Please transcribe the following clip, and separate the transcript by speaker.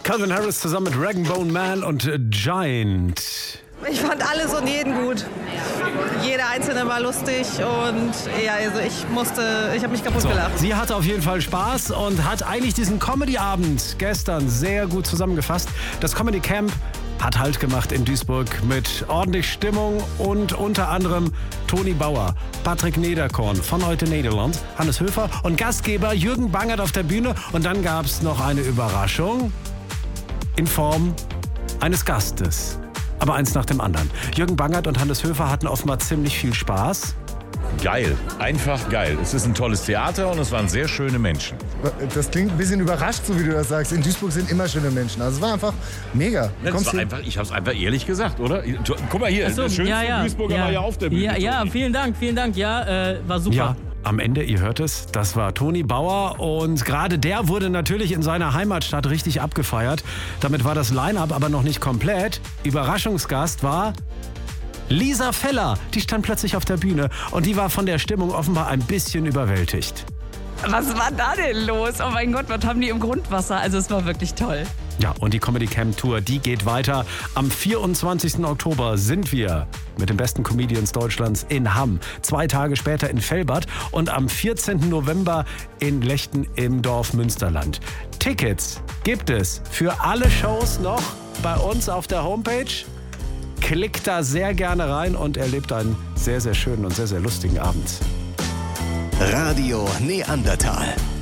Speaker 1: Calvin Harris zusammen mit Rag & Bone Man und Giant.
Speaker 2: Ich fand alles und jeden gut. Jeder einzelne war lustig und ja, also ich habe mich kaputt gelacht.
Speaker 1: Sie hatte auf jeden Fall Spaß und hat eigentlich diesen Comedy-Abend gestern sehr gut zusammengefasst. Das Comedy Camp hat Halt gemacht in Duisburg mit ordentlich Stimmung und unter anderem Toni Bauer, Patrick Nederkorn von Heute Nederland, Hannes Höfer und Gastgeber Jürgen Bangert auf der Bühne. Und dann gab es noch eine Überraschung in Form eines Gastes. Aber eins nach dem anderen. Jürgen Bangert und Hannes Höfer hatten offenbar ziemlich viel Spaß.
Speaker 3: Geil, einfach geil. Es ist ein tolles Theater und es waren sehr schöne Menschen.
Speaker 4: Das klingt ein bisschen überrascht, so wie du das sagst. In Duisburg sind immer schöne Menschen. Also es war einfach mega.
Speaker 3: Ich habe es einfach ehrlich gesagt, oder? Guck mal hier, das schönste Duisburger war ja auf der Bühne.
Speaker 5: Ja, vielen Dank. Ja, war super.
Speaker 1: Ja. Am Ende, ihr hört es, das war Toni Bauer und gerade der wurde natürlich in seiner Heimatstadt richtig abgefeiert. Damit war das Line-Up aber noch nicht komplett. Überraschungsgast war Lisa Feller. Die stand plötzlich auf der Bühne und die war von der Stimmung offenbar ein bisschen überwältigt.
Speaker 6: Was war da denn los? Oh mein Gott, was haben die im Grundwasser? Also es war wirklich toll.
Speaker 1: Ja, und die Comedy Camp Tour, die geht weiter. Am 24. Oktober sind wir mit den besten Comedians Deutschlands in Hamm. 2 Tage später in Velbert und am 14. November in Lechten im Dorf Münsterland. Tickets gibt es für alle Shows noch bei uns auf der Homepage. Klickt da sehr gerne rein und erlebt einen sehr, sehr schönen und sehr, sehr lustigen Abend.
Speaker 7: Radio Neandertal.